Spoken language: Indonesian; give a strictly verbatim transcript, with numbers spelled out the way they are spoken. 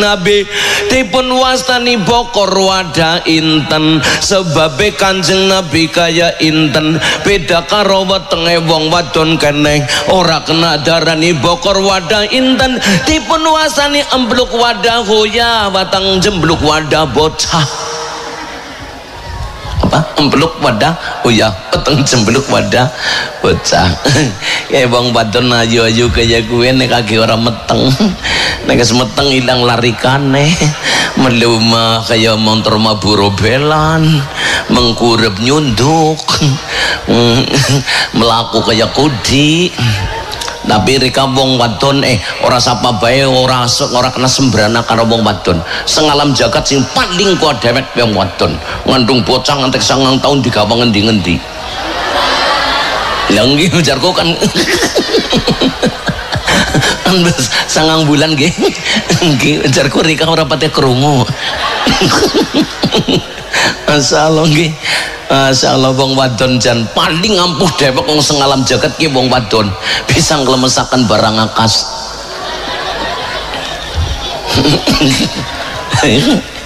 Nabi dipun wastani bokor wadah inten sebabe Kanjeng Nabi kaya inten beda karo wetenge wong wadon keneh ora kena darani bokor wadah inten dipun wastani embluk wadah hoya watang jembluk wadah bocah apa embluk wadah hoya watang jembluk wadah bocah kayak wong wadon ayu-ayu kaya gue nek kaki ora meteng nek semeteng ilang larikane meluma kaya montor maburo belan mengkurep nyunduk melaku kaya kudi tapi rika wong wadon eh ora sapa bae ora ora kena sembrana karo wong wadon sengalam jagat sing paling kuat dewek wong wadon ngandung bocah ngantek sangang tahun digawa ngendi-ngendi lha nggih ujarku kan sangang bulan nggih nggih ujarku rika ora pate krungu masyaallah nggih masyaallah wong wadon jan paling ampuh dewek wong sengalam jagat ki wong wadon bisa nglemesaken barang akas